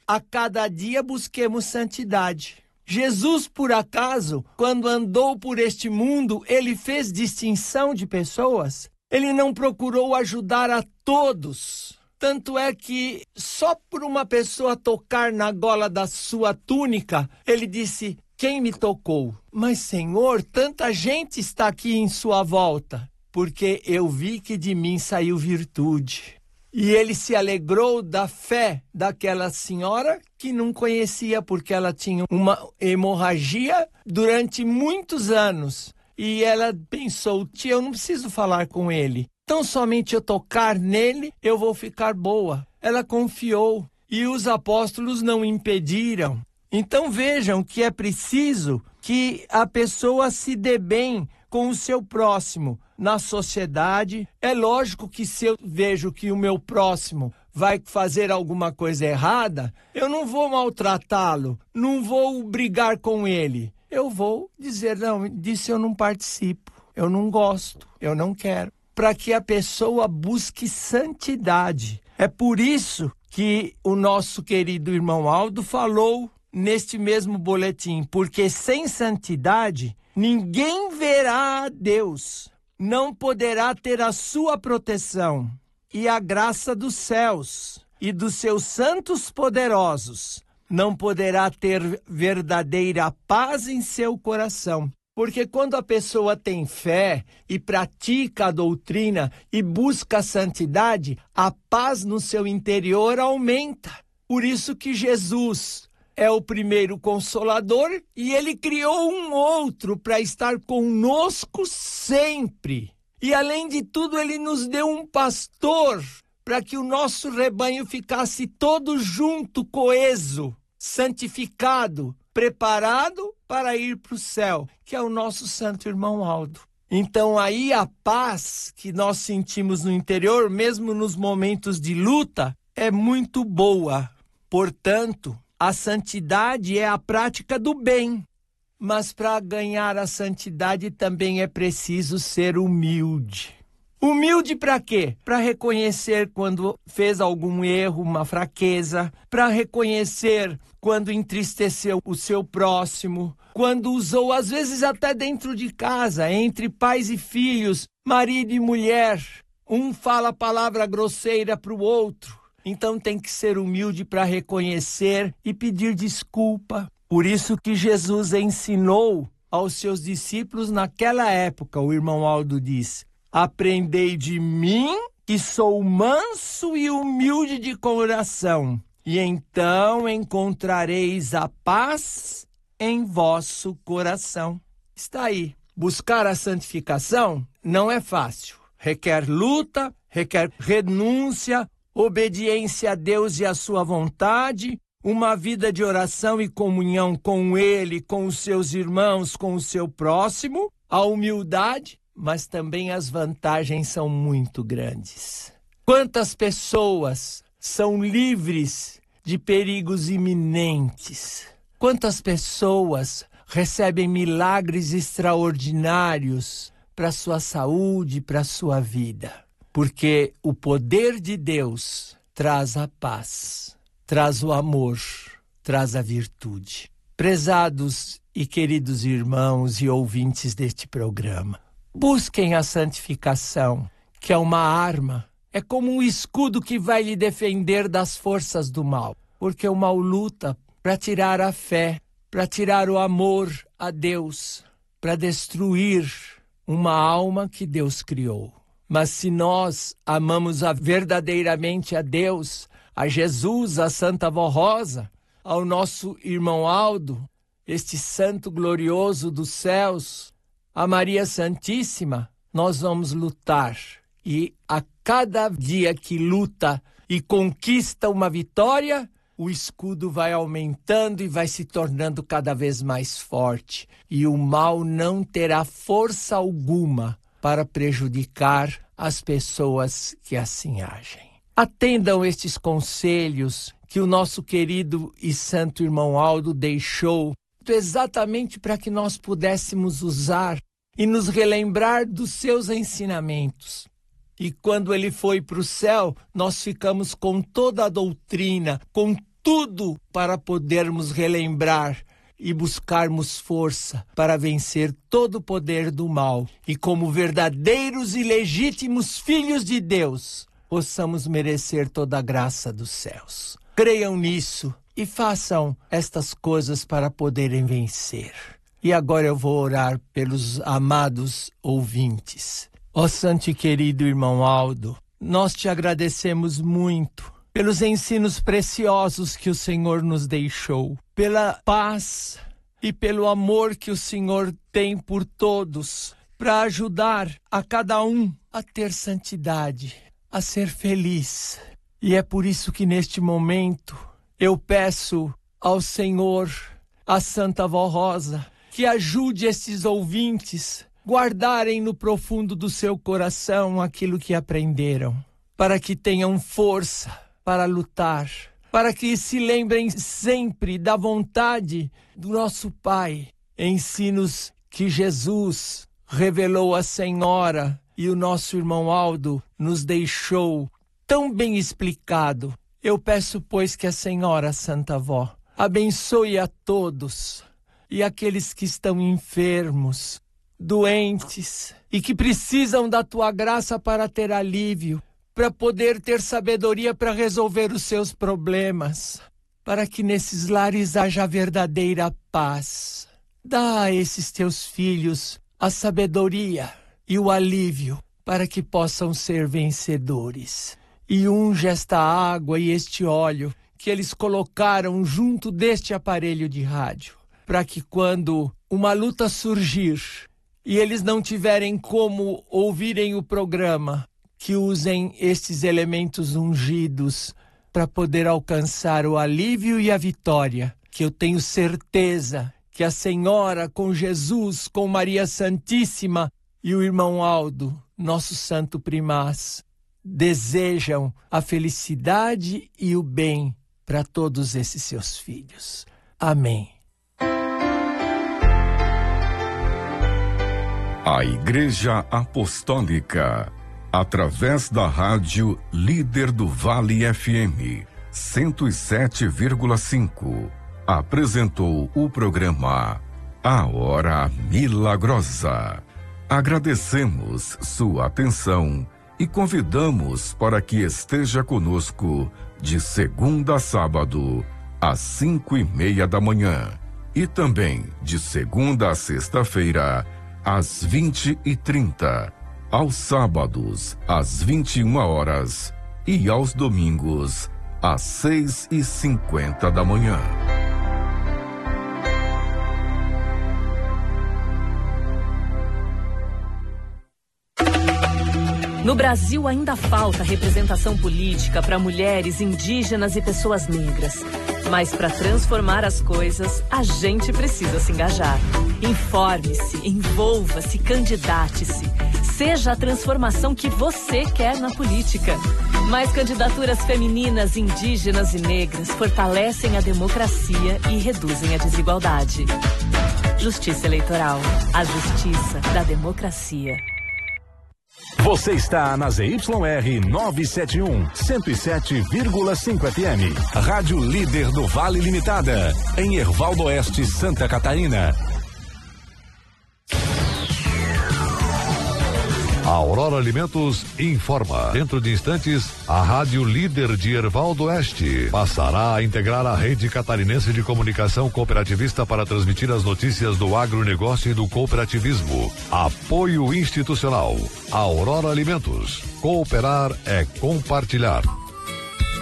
a cada dia busquemos santidade. Jesus, por acaso, quando andou por este mundo, ele fez distinção de pessoas? Ele não procurou ajudar a todos. Tanto é que só por uma pessoa tocar na gola da sua túnica, ele disse: quem me tocou? Mas, Senhor, tanta gente está aqui em sua volta, porque eu vi que de mim saiu virtude. E ele se alegrou da fé daquela senhora que não conhecia, porque ela tinha uma hemorragia durante muitos anos. E ela pensou: tia, eu não preciso falar com ele. Tão somente eu tocar nele, eu vou ficar boa. Ela confiou e os apóstolos não impediram. Então vejam que é preciso que a pessoa se dê bem com o seu próximo na sociedade. É lógico que se eu vejo que o meu próximo vai fazer alguma coisa errada, eu não vou maltratá-lo, não vou brigar com ele. Eu vou dizer: não, disso eu não participo, eu não gosto, eu não quero. Para que a pessoa busque santidade. É por isso que o nosso querido irmão Aldo falou neste mesmo boletim, porque sem santidade ninguém verá a Deus, não poderá ter a sua proteção e a graça dos céus e dos seus santos poderosos, não poderá ter verdadeira paz em seu coração. Porque quando a pessoa tem fé e pratica a doutrina e busca a santidade, a paz no seu interior aumenta. Por isso que Jesus é o primeiro consolador e ele criou um outro para estar conosco sempre. E além de tudo, ele nos deu um pastor para que o nosso rebanho ficasse todo junto, coeso, santificado, preparado para ir para o céu, que é o nosso santo irmão Aldo. Então aí a paz que nós sentimos no interior, mesmo nos momentos de luta, é muito boa. Portanto, a santidade é a prática do bem. Mas para ganhar a santidade também é preciso ser humilde. Humilde para quê? Para reconhecer quando fez algum erro, uma fraqueza, para reconhecer quando entristeceu o seu próximo, quando usou, às vezes até dentro de casa, entre pais e filhos, marido e mulher, um fala a palavra grosseira para o outro. Então tem que ser humilde para reconhecer e pedir desculpa. Por isso que Jesus ensinou aos seus discípulos naquela época, o irmão Aldo diz: aprendei de mim, que sou manso e humilde de coração, e então encontrareis a paz em vosso coração. Está aí. Buscar a santificação não é fácil. Requer luta, requer renúncia, obediência a Deus e à sua vontade, uma vida de oração e comunhão com Ele, com os seus irmãos, com o seu próximo, a humildade, mas também as vantagens são muito grandes. Quantas pessoas são livres de perigos iminentes? Quantas pessoas recebem milagres extraordinários para a sua saúde, para a sua vida? Porque o poder de Deus traz a paz, traz o amor, traz a virtude. Prezados e queridos irmãos e ouvintes deste programa, busquem a santificação, que é uma arma, é como um escudo que vai lhe defender das forças do mal. Porque o mal luta para tirar a fé, para tirar o amor a Deus, para destruir uma alma que Deus criou. Mas se nós amamos verdadeiramente a Deus, a Jesus, a Santa Vó Rosa, ao nosso irmão Aldo, este santo glorioso dos céus, a Maria Santíssima, nós vamos lutar. E a cada dia que luta e conquista uma vitória, o escudo vai aumentando e vai se tornando cada vez mais forte. E o mal não terá força alguma para prejudicar as pessoas que assim agem. Atendam estes conselhos que o nosso querido e santo irmão Aldo deixou, exatamente para que nós pudéssemos usar e nos relembrar dos seus ensinamentos. E quando ele foi para o céu, nós ficamos com toda a doutrina, com tudo para podermos relembrar e buscarmos força para vencer todo o poder do mal. E como verdadeiros e legítimos filhos de Deus, possamos merecer toda a graça dos céus. Creiam nisso e façam estas coisas para poderem vencer. E agora eu vou orar pelos amados ouvintes. Ó santo e querido irmão Aldo, nós te agradecemos muito pelos ensinos preciosos que o Senhor nos deixou, pela paz e pelo amor que o Senhor tem por todos, para ajudar a cada um a ter santidade, a ser feliz. E é por isso que neste momento eu peço ao Senhor, à Santa Vó Rosa, que ajude esses ouvintes guardarem no profundo do seu coração aquilo que aprenderam, para que tenham força para lutar, para que se lembrem sempre da vontade do nosso Pai, ensinos que Jesus revelou à Senhora e o nosso irmão Aldo nos deixou tão bem explicado. Eu peço, pois, que a Senhora, Santa Vó, abençoe a todos e aqueles que estão enfermos, doentes e que precisam da tua graça para ter alívio, para poder ter sabedoria para resolver os seus problemas, para que nesses lares haja verdadeira paz. Dá a esses teus filhos a sabedoria e o alívio para que possam ser vencedores. E unge esta água e este óleo que eles colocaram junto deste aparelho de rádio, para que quando uma luta surgir e eles não tiverem como ouvirem o programa, que usem estes elementos ungidos para poder alcançar o alívio e a vitória, que eu tenho certeza que a Senhora, com Jesus, com Maria Santíssima e o irmão Aldo, nosso santo primaz, desejam a felicidade e o bem para todos esses seus filhos. Amém. A Igreja Apostólica, através da rádio Líder do Vale FM 107,5, apresentou o programa A Hora Milagrosa. Agradecemos sua atenção e convidamos para que esteja conosco de segunda a sábado, às 5:30 da manhã, e também de segunda a sexta-feira, às 20h30, aos sábados, às 21h, e aos domingos, às 6:50 da manhã. No Brasil ainda falta representação política para mulheres, indígenas e pessoas negras. Mas para transformar as coisas, a gente precisa se engajar. Informe-se, envolva-se, candidate-se. Seja a transformação que você quer na política. Mais candidaturas femininas, indígenas e negras fortalecem a democracia e reduzem a desigualdade. Justiça Eleitoral. A justiça da democracia. Você está na ZYR 971, 107,5 FM. Rádio Líder do Vale Limitada, em Hervaldo Oeste, Santa Catarina. A Aurora Alimentos informa. Dentro de instantes, a Rádio Líder de Hervaldo Oeste passará a integrar a rede catarinense de comunicação cooperativista para transmitir as notícias do agronegócio e do cooperativismo. Apoio institucional. Aurora Alimentos. Cooperar é compartilhar.